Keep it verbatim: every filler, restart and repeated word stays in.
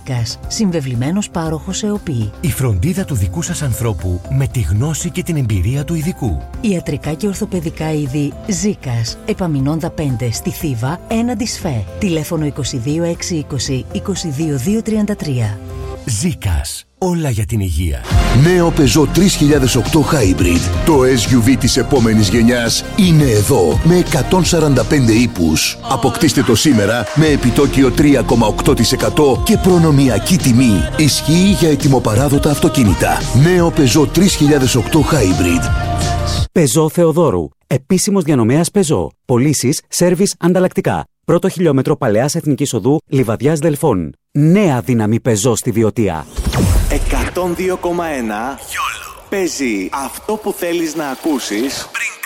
Ζίκας, συμβεβλημένος πάροχος ΕΟΠΗ. Η φροντίδα του δικού σας ανθρώπου με τη γνώση και την εμπειρία του ειδικού. Ιατρικά και ορθοπαιδικά είδη Ζίκας, Επαμινόντα πέντε στη Θήβα, έναντι ΣΦΕ. Τηλέφωνο είκοσι δύο έξι είκοσι είκοσι δύο δύο τριάντα τρία. Ζίκας. Όλα για την υγεία. Νέο Peugeot τρεις χιλιάδες οκτώ Hybrid. Το ες γιου βι της επόμενης γενιάς είναι εδώ με εκατόν σαράντα πέντε ύπους. Αποκτήστε το σήμερα με επιτόκιο τρία κόμμα οκτώ τοις εκατό και προνομιακή τιμή. Ισχύει για ετοιμοπαράδοτα αυτοκίνητα. Νέο Peugeot τρεις χιλιάδες οκτώ Hybrid. Peugeot Θεοδόρου. Επίσημος διανομέας Peugeot. Πωλήσεις, σέρβις, ανταλλακτικά. Πρώτο χιλιόμετρο Παλαιάς Εθνικής Οδού, Λιβαδιάς Δελφών. Νέα δύναμη Peugeot στη Βιωτία. εκατόν δύο κόμμα ένα Παίζει αυτό που θέλεις να ακούσεις πριν